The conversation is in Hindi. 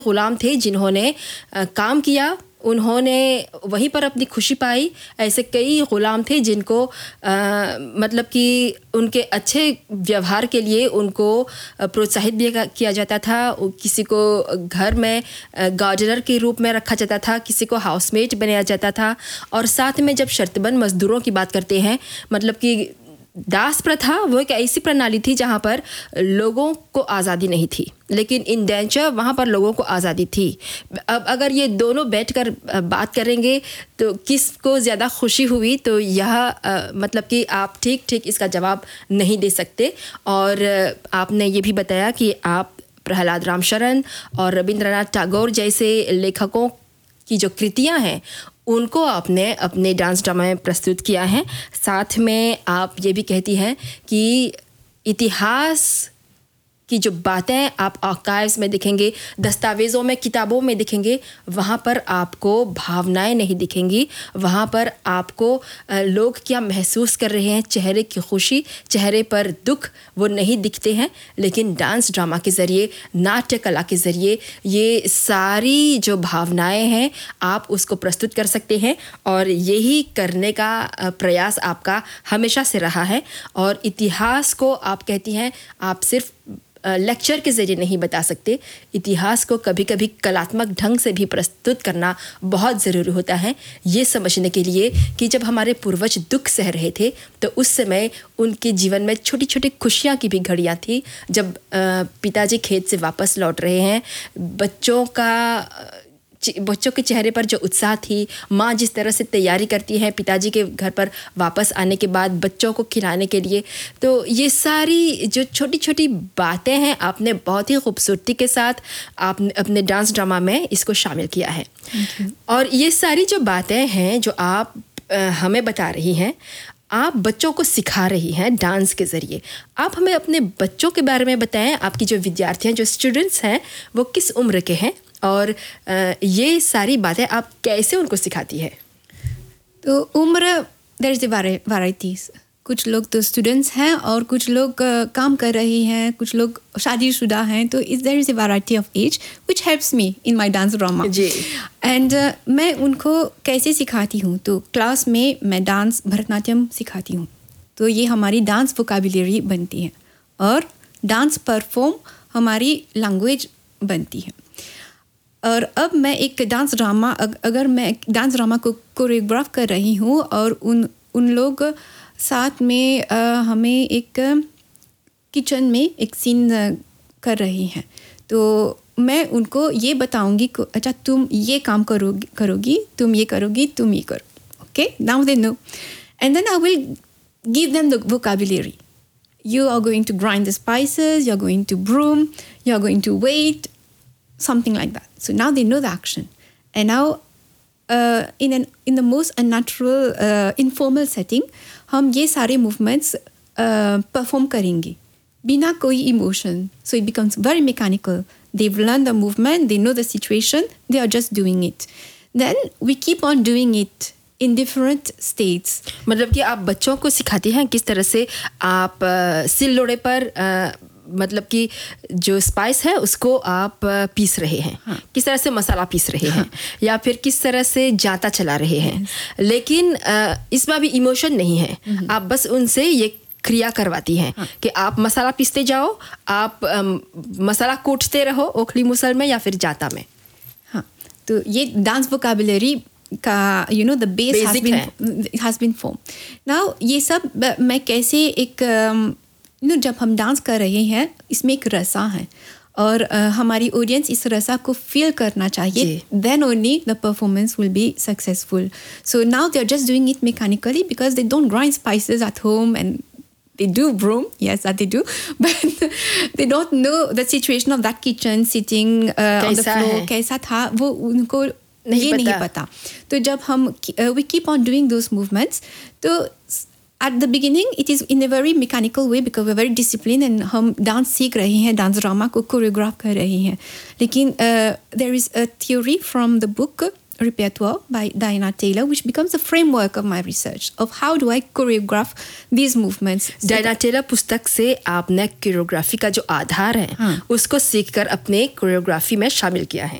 गुलाम थे जिन्होंने काम किया, उन्होंने वहीं पर अपनी खुशी पाई। ऐसे कई ग़ुलाम थे जिनको मतलब कि उनके अच्छे व्यवहार के लिए उनको प्रोत्साहित भी किया जाता था। किसी को घर में गार्डनर के रूप में रखा जाता था, किसी को हाउसमेट बनाया जाता था। और साथ में जब शर्तबंद मज़दूरों की बात करते हैं, मतलब कि दास प्रथा वो एक ऐसी प्रणाली थी जहाँ पर लोगों को आज़ादी नहीं थी, लेकिन इंडेंचर वहाँ पर लोगों को आज़ादी थी। अब अगर ये दोनों बैठकर बात करेंगे तो किसको ज़्यादा खुशी हुई, तो यह मतलब कि आप ठीक इसका जवाब नहीं दे सकते। और आपने ये भी बताया कि आप प्रहलाद रामशरण और रविंद्रनाथ टैगोर जैसे लेखकों की जो कृतियाँ हैं उनको आपने अपने डांस ड्रामा में प्रस्तुत किया है। साथ में आप ये भी कहती हैं कि इतिहास की जो बातें आप आर्काइव्स में दिखेंगे, दस्तावेज़ों में, किताबों में दिखेंगे, वहाँ पर आपको भावनाएं नहीं दिखेंगी। वहाँ पर आपको लोग क्या महसूस कर रहे हैं, चेहरे की खुशी, चेहरे पर दुख, वो नहीं दिखते हैं। लेकिन डांस ड्रामा के ज़रिए, नाट्य कला के ज़रिए ये सारी जो भावनाएं हैं आप उसको प्रस्तुत कर सकते हैं। और यही करने का प्रयास आपका हमेशा से रहा है। और इतिहास को आप कहती हैं आप सिर्फ लेक्चर के ज़रिए नहीं बता सकते, इतिहास को कभी कभी कलात्मक ढंग से भी प्रस्तुत करना बहुत ज़रूरी होता है। ये समझने के लिए कि जब हमारे पूर्वज दुख सह रहे थे तो उस समय उनके जीवन में छोटी छोटी खुशियाँ की भी घड़ियाँ थी। जब पिताजी खेत से वापस लौट रहे हैं, बच्चों के चेहरे पर जो उत्साह थी, माँ जिस तरह से तैयारी करती है पिताजी के घर पर वापस आने के बाद बच्चों को खिलाने के लिए, तो ये सारी जो छोटी छोटी बातें हैं आपने बहुत ही खूबसूरती के साथ आपने अपने डांस ड्रामा में इसको शामिल किया है। और ये सारी जो बातें हैं जो आप हमें बता रही हैं, आप बच्चों को सिखा रही हैं डांस के ज़रिए। आप हमें अपने बच्चों के बारे में बताएं, आपकी जो विद्यार्थी हैं, जो स्टूडेंट्स हैं, वो किस उम्र के हैं और ये सारी बातें आप कैसे उनको सिखाती है? तो उम्र देयर इज़ वैराइटीज़। कुछ लोग तो स्टूडेंट्स हैं और कुछ लोग काम कर रही हैं, कुछ लोग शादीशुदा हैं। तो there is a variety of as which helps me in my dance drama ji. And मैं उनको कैसे सिखाती हूँ, तो क्लास में मैं डांस भरतनाट्यम सिखाती हूँ। तो ये हमारी डांस वोकैबुलरी बनती है और डांस परफॉर्म हमारी लैंग्वेज बनती है। और अब मैं एक डांस ड्रामा, अगर मैं डांस ड्रामा को कोरियोग्राफ कर रही हूँ और उन लोग साथ में हमें एक किचन में एक सीन कर रही हैं, तो मैं उनको ये बताऊंगी कि अच्छा तुम ये काम करोगी, तुम ये करोगी, तुम ये करो, okay, now they know. And then I will give them the vocabulary. You are going to grind the spices, you're going to broom, you're going to wait, something like that. So now they know the action. And now in the most unnatural, informal setting, हम ये सारे movements perform करेंगे बिना कोई emotion. So it becomes very mechanical. They've learned the movement, they know the situation, they are just doing it. Then we keep on doing it in different states. मतलब कि आप बच्चों को सिखाती हैं किस तरह से आप सिल लोड़े पर मतलब कि जो स्पाइस है उसको आप पीस रहे हैं, हाँ। किस तरह से मसाला पीस रहे हैं, या फिर किस तरह से जाता चला रहे हैं, लेकिन इसमें भी इमोशन नहीं है। आप बस उनसे ये क्रिया करवाती हैं, हाँ। कि आप मसाला पीसते जाओ, आप मसाला कूटते रहो ओखली मुसल में या फिर जाता में। हाँ, तो ये डांस वोकैबुलरी का the base has been form. Now ये सब मैं कैसे एक जब हम डांस कर रहे हैं, इसमें एक रसा है और हमारी ऑडियंस इस रसा को फील करना चाहिए, then only the performance will be successful. So now they are just doing it mechanically because they don't grind spices at home and they do broom, yes, that they do, but they don't know the situation of that kitchen sitting on the floor, कैसा था वो उनको नहीं पता। तो जब हम we keep on doing those movements, तो at the beginning it is in a very mechanical way because we're very disciplined and हम डांस सीख रहे हैं, डांस ड्रामा को कोरियोग्राफ कर रहे हैं। लेकिन there is a theory from the book repertoire by Diana Taylor, which becomes the framework of my research of how do I choreograph these movements. Diana Taylor पुस्तक से आपने कोरियोग्राफी का जो आधार है उसको सीखकर अपने कोरियोग्राफी में शामिल किया है.